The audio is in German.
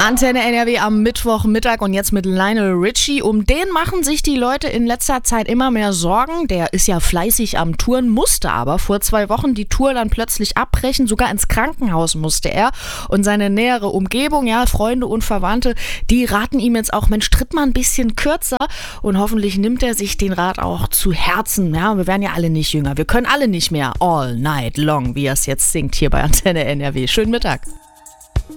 Antenne NRW am Mittwochmittag und jetzt mit Lionel Richie. Um den machen sich die Leute in letzter Zeit immer mehr Sorgen. Der ist ja fleißig am Touren, musste aber vor 2 Wochen die Tour dann plötzlich abbrechen. Sogar ins Krankenhaus musste er. Und seine nähere Umgebung, ja, Freunde und Verwandte, die raten ihm jetzt auch, Mensch, tritt mal ein bisschen kürzer. Und hoffentlich nimmt er sich den Rat auch zu Herzen. Ja, wir werden ja alle nicht jünger. Wir können alle nicht mehr all night long, wie er es jetzt singt hier bei Antenne NRW. Schönen Mittag.